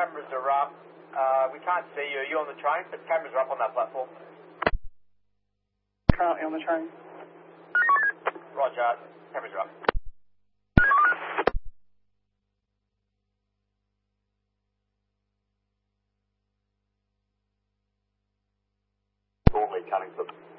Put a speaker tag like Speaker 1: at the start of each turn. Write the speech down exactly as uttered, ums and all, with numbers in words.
Speaker 1: cameras are up. Uh, we can't see you. Are you on the train? But cameras are up on that platform.
Speaker 2: Currently on the train.
Speaker 1: Roger. Cameras are up.
Speaker 3: Normally coming to